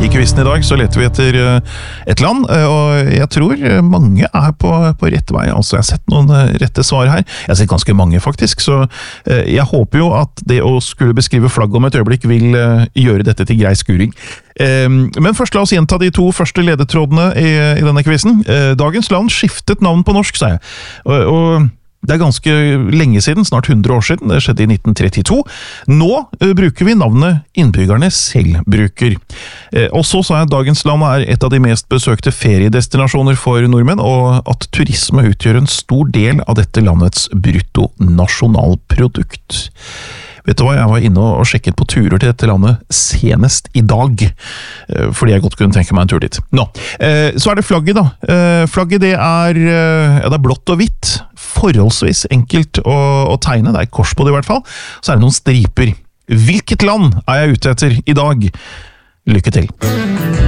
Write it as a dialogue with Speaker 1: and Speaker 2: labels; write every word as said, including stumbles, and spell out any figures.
Speaker 1: I quizen I dag så leter vi etter et land, og jeg tror mange er på, på rett vei. Altså, jeg har sett noen rette svar her. Jeg har sett ganske mange faktisk, så jeg håper jo at det å skulle beskrive flagg om et øyeblikk vil gjøre dette til grei skuring. Men først la oss gjenta de to første ledetrådene i, i denne quizen. Dagens land skiftet navn på norsk, sa jeg. Og, og det er ganske lenge siden, snart hundre år siden, det skjedde i nitten trettito. Nå uh, bruker vi navnet innbyggerne selv bruker. Eh, også sa jeg at dagens land er et av de mest besøkte feriedestinasjoner for nordmenn, og at turisme utgjør en stor del av dette landets bruttonasjonalprodukt. Vet du hva, jeg var inne og sjekket på turer til dette landet senest I dag, fordi jeg godt kunne tenke meg en tur dit. Nå, så er det flagget da. Flagget det er, ja, det er blått og hvitt, forholdsvis enkelt å, å tegne, det er kors på det I hvert fall, så er det noen striper. Hvilket land er jeg ute etter I dag? Lykke til!